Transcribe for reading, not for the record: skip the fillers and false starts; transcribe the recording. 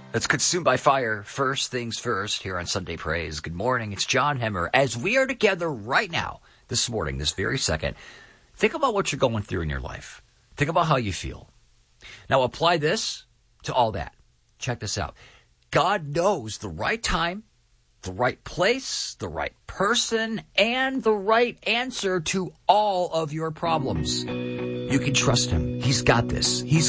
Let's consume by fire. First things first here on Sunday Praise. Good morning. It's John Hemmer. As we are together right now, this morning, this very second, think about what you're going through in your life. Think about how you feel. Now apply this to all that. Check this out. God knows the right time, the right place, the right person, and the right answer to all of your problems. You can trust him. He's got this. He's